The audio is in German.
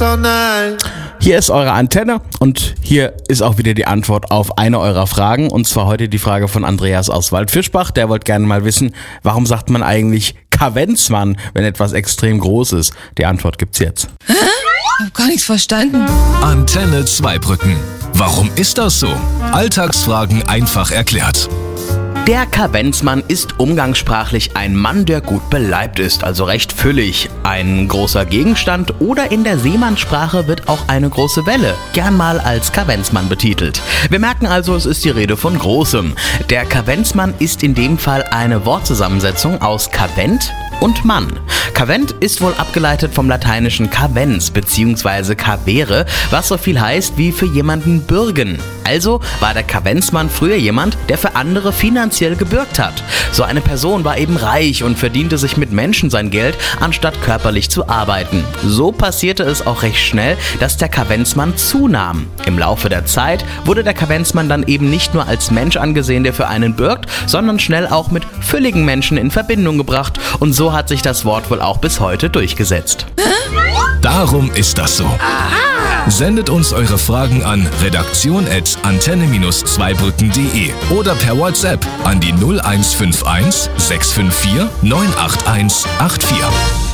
all night. Hier ist eure Antenne und hier ist auch wieder die Antwort auf eine eurer Fragen. Und zwar heute die Frage von Andreas aus Waldfischbach. Der wollte gerne mal wissen, warum sagt man eigentlich Kavenzmann, wenn etwas extrem groß ist? Die Antwort gibt's jetzt. Ich hab gar nichts verstanden. Antenne Zweibrücken. Warum ist das so? Alltagsfragen einfach erklärt. Der Kavenzmann ist umgangssprachlich ein Mann, der gut beleibt ist, also recht füllig. Ein großer Gegenstand oder in der Seemannssprache wird auch eine große Welle gern mal als Kavenzmann betitelt. Wir merken also, es ist die Rede von Großem. Der Kavenzmann ist in dem Fall eine Wortzusammensetzung aus Kavent und Mann. Kavent ist wohl abgeleitet vom lateinischen cavens bzw. cavere, was so viel heißt wie für jemanden bürgen. Also war der Kavenzmann früher jemand, der für andere finanziell gebürgt hat. So eine Person war eben reich und verdiente sich mit Menschen sein Geld, anstatt körperlich zu arbeiten. So passierte es auch recht schnell, dass der Kavenzmann zunahm. Im Laufe der Zeit wurde der Kavenzmann dann eben nicht nur als Mensch angesehen, der für einen bürgt, sondern schnell auch mit fülligen Menschen in Verbindung gebracht. Und so hat sich das Wort wohl auch bis heute durchgesetzt. Darum ist das so. Sendet uns eure Fragen an redaktion@antenne-zweibrücken.de oder per WhatsApp an die 0151 654 98184.